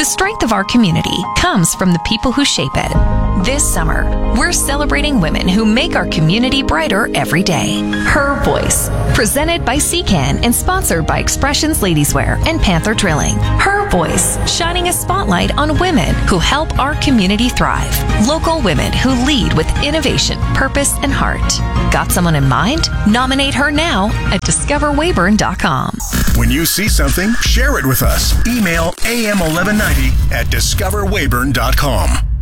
The strength of our community comes from the people who shape it. This summer, we're celebrating women who make our community brighter every day. Her Voice, presented by CCAN and sponsored by Expressions Ladieswear and Panther Drilling. Her Voice, shining a spotlight on women who help our community thrive. Local women who lead with innovation, purpose, and heart. Got someone in mind? Nominate her now at discoverwayburn.com. When you see something, share it with us. Email am1190@discoverwayburn.com.